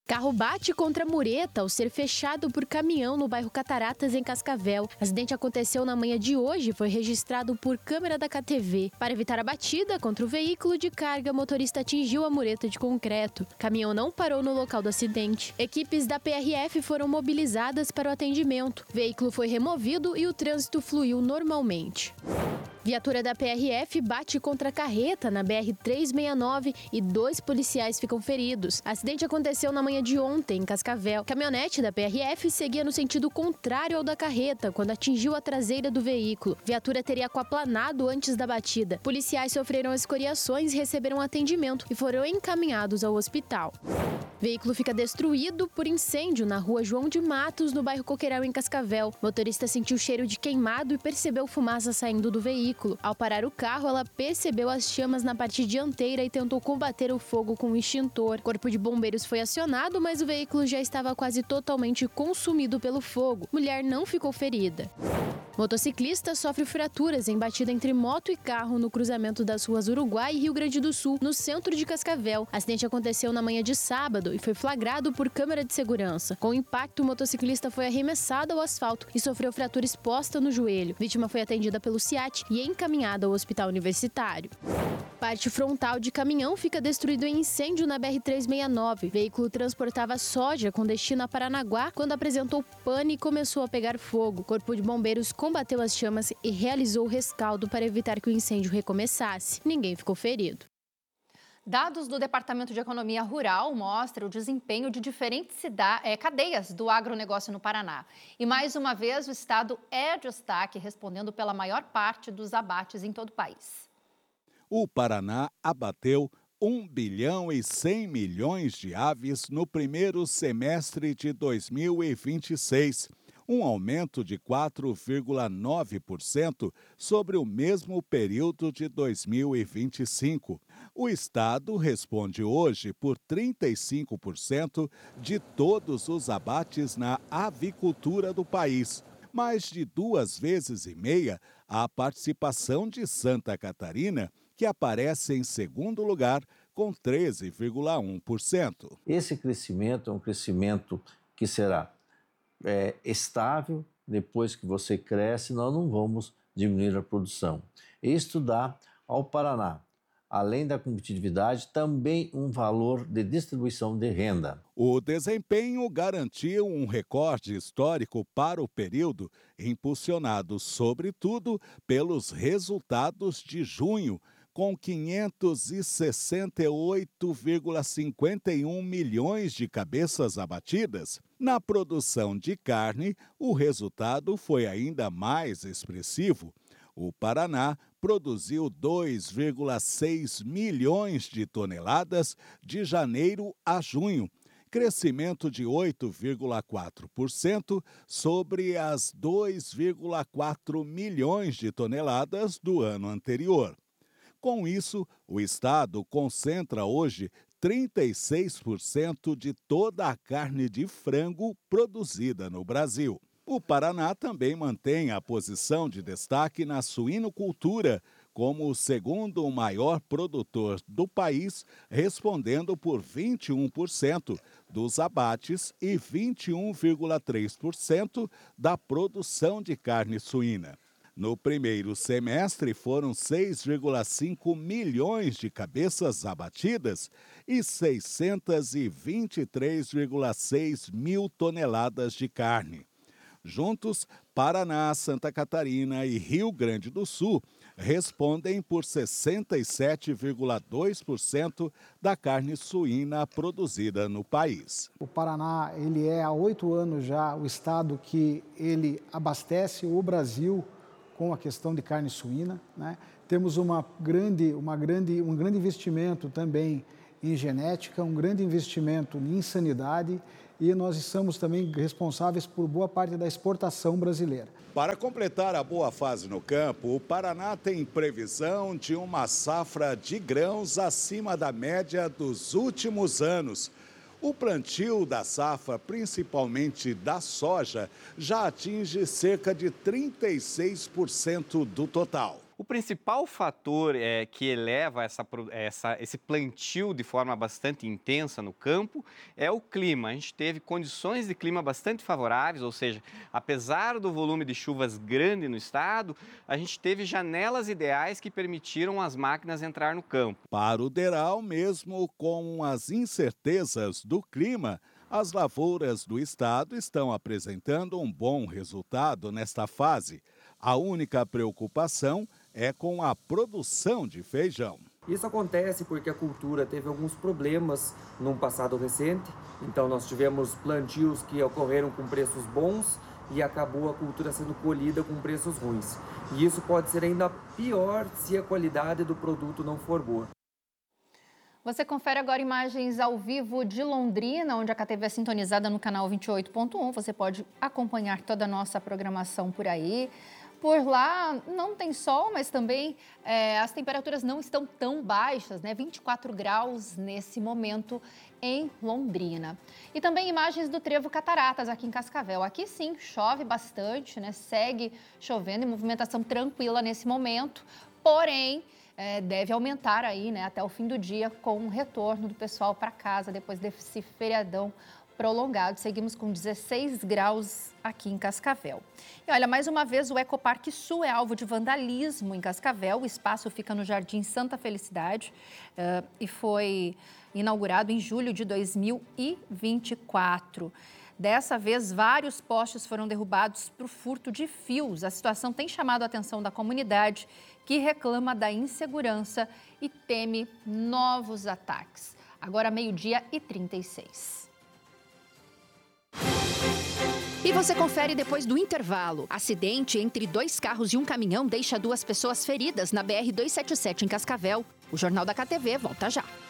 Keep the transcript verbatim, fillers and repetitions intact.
Carro bate contra a mureta ao ser fechado por caminhão no bairro Cataratas, em Cascavel. Acidente aconteceu na manhã de hoje e foi registrado por câmera da K T V. Para evitar a batida contra o veículo de carga, o motorista atingiu a mureta de concreto. O caminhão não parou no local do acidente. Equipes da P R F foram mobilizadas para o atendimento. O veículo foi removido e o trânsito fluiu normalmente. Viatura da P R F bate contra a carreta na B R trezentos e sessenta e nove e dois policiais ficam feridos. O acidente aconteceu na manhã de ontem, em Cascavel. A caminhonete da P R F seguia no sentido contrário ao da carreta, quando atingiu a traseira do veículo. A viatura teria aquaplanado antes da batida. Policiais sofreram escoriações, receberam atendimento e foram encaminhados ao hospital. O veículo fica destruído por incêndio na rua João de Matos, no bairro Coqueiral, em Cascavel. O motorista sentiu cheiro de queimado e percebeu fumaça saindo do veículo. Ao parar o carro, ela percebeu as chamas na parte dianteira e tentou combater o fogo com um extintor. O corpo de bombeiros foi acionado, mas o veículo já estava quase totalmente consumido pelo fogo. Mulher não ficou ferida. Motociclista sofre fraturas em batida entre moto e carro no cruzamento das ruas Uruguai e Rio Grande do Sul, no centro de Cascavel. O acidente aconteceu na manhã de sábado e foi flagrado por câmera de segurança. Com o impacto, o motociclista foi arremessado ao asfalto e sofreu fratura exposta no joelho. A vítima foi atendida pelo SIAT e encaminhada ao hospital universitário. Parte frontal de caminhão fica destruído em incêndio na B R trezentos e sessenta e nove. O veículo transportava soja com destino a Paranaguá quando apresentou pane e começou a pegar fogo. O corpo de bombeiros combateu as chamas e realizou o rescaldo para evitar que o incêndio recomeçasse. Ninguém ficou ferido. Dados do Departamento de Economia Rural mostram o desempenho de diferentes cida- é, cadeias do agronegócio no Paraná. E mais uma vez o estado é destaque, respondendo pela maior parte dos abates em todo o país. O Paraná abateu um bilhão e cem milhões de aves no primeiro semestre de dois mil e vinte e seis, um aumento de quatro vírgula nove por cento sobre o mesmo período de dois mil e vinte e cinco. O estado responde hoje por trinta e cinco por cento de todos os abates na avicultura do país. Mais de duas vezes e meia a participação de Santa Catarina, que aparece em segundo lugar com treze vírgula um por cento. Esse crescimento é um crescimento que será é, estável. Depois que você cresce, nós não vamos diminuir a produção. Isto dá ao Paraná, além da competitividade, também um valor de distribuição de renda. O desempenho garantiu um recorde histórico para o período, impulsionado, sobretudo, pelos resultados de junho, com quinhentos e sessenta e oito vírgula cinquenta e um milhões de cabeças abatidas. Na produção de carne, o resultado foi ainda mais expressivo. O Paraná produziu dois vírgula seis milhões de toneladas de janeiro a junho, crescimento de oito vírgula quatro por cento sobre as dois vírgula quatro milhões de toneladas do ano anterior. Com isso, o estado concentra hoje trinta e seis por cento de toda a carne de frango produzida no Brasil. O Paraná também mantém a posição de destaque na suinocultura, como o segundo maior produtor do país, respondendo por vinte e um por cento dos abates e vinte e um vírgula três por cento da produção de carne suína. No primeiro semestre, foram seis vírgula cinco milhões de cabeças abatidas e seiscentos e vinte e três vírgula seis mil toneladas de carne. Juntos, Paraná, Santa Catarina e Rio Grande do Sul respondem por sessenta e sete vírgula dois por cento da carne suína produzida no país. O Paraná, ele é há oito anos já o estado que ele abastece o Brasil com a questão de carne suína, né? Temos uma grande, uma grande, um grande investimento também em genética, um grande investimento em sanidade e nós estamos também responsáveis por boa parte da exportação brasileira. Para completar a boa fase no campo, o Paraná tem previsão de uma safra de grãos acima da média dos últimos anos. O plantio da safra, principalmente da soja, já atinge cerca de trinta e seis por cento do total. O principal fator é, que eleva essa, essa, esse plantio de forma bastante intensa no campo é o clima. A gente teve condições de clima bastante favoráveis, ou seja, apesar do volume de chuvas grande no estado, a gente teve janelas ideais que permitiram as máquinas entrar no campo. Para o Deral, mesmo com as incertezas do clima, as lavouras do estado estão apresentando um bom resultado nesta fase. A única preocupação é com a produção de feijão. Isso acontece porque a cultura teve alguns problemas num passado recente, então nós tivemos plantios que ocorreram com preços bons e acabou a cultura sendo colhida com preços ruins. E isso pode ser ainda pior se a qualidade do produto não for boa. Você confere agora imagens ao vivo de Londrina, onde a K T V é sintonizada no canal vinte e oito ponto um. Você pode acompanhar toda a nossa programação por aí. Por lá não tem sol, mas também é, as temperaturas não estão tão baixas, né? vinte e quatro graus nesse momento em Londrina. E também imagens do Trevo Cataratas aqui em Cascavel. Aqui sim, chove bastante, né? Segue chovendo e movimentação tranquila nesse momento, porém é, deve aumentar aí, né, até o fim do dia com o retorno do pessoal para casa depois desse feriadão prolongado. Seguimos com dezesseis graus aqui em Cascavel. E olha, mais uma vez o Ecoparque Sul é alvo de vandalismo em Cascavel. O espaço fica no Jardim Santa Felicidade uh, e foi inaugurado em julho de dois mil e vinte e quatro. Dessa vez, vários postes foram derrubados por furto de fios. A situação tem chamado a atenção da comunidade, que reclama da insegurança e teme novos ataques. Agora, meio-dia e trinta e seis. E você confere depois do intervalo. Acidente entre dois carros e um caminhão deixa duas pessoas feridas na B R duzentos e setenta e sete em Cascavel. O Jornal da K T V volta já.